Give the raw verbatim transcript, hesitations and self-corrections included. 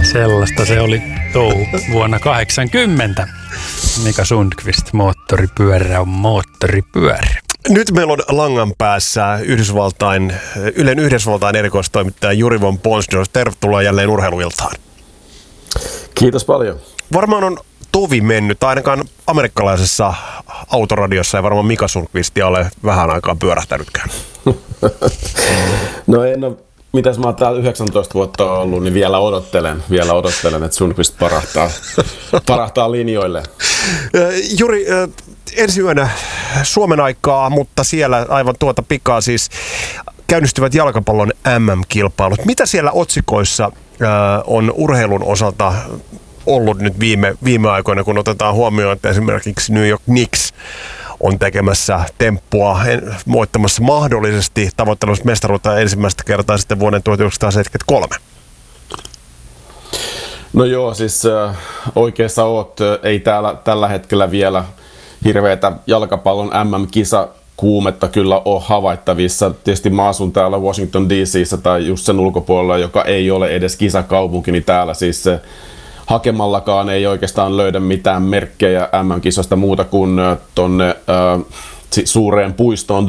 Sellaista se oli touhu vuonna kahdeksankymmentä. Mika Sundqvist, moottoripyörä on moottoripyörä. Nyt meillä on langan päässä Yhdysvaltain, Ylen Yhdysvaltain erikoistoimittaja Juri von Ponsdorf. Tervetuloa jälleen Urheiluiltaan. Kiitos paljon. Varmaan on tovi mennyt, ainakaan amerikkalaisessa autoradiossa ei varmaan Mika Sundqvistia ole vähän aikaa pyörähtänytkään. No en ole, mitäs mä oon täällä yhdeksäntoista vuotta ollut, niin vielä odottelen, vielä odottelen, että Sundqvist parahtaa, parahtaa linjoille. Juri, ensi yönä Suomen aikaa, mutta siellä aivan tuota pikaa siis käynnistyvät jalkapallon M M-kilpailut. Mitä siellä otsikoissa on urheilun osalta ollut nyt viime, viime aikoina, kun otetaan huomioon, että esimerkiksi New York Knicks on tekemässä temppua, voittamassa mahdollisesti tavoittelemassa mestaruutta ensimmäistä kertaa sitten vuoden tuhatyhdeksänsataaseitsemänkymmentäkolme. No joo, siis äh, oikeassa oot. Ei täällä tällä hetkellä vielä hirveätä jalkapallon M M-kisa kuumetta kyllä ole havaittavissa. Tietysti mä asun täällä Washington D C:ssä tai just sen ulkopuolella, joka ei ole edes kisakaupunki, niin täällä siis se hakemallakaan ei oikeastaan löydä mitään merkkejä M M-kisosta muuta kuin tonne äh, suureen puistoon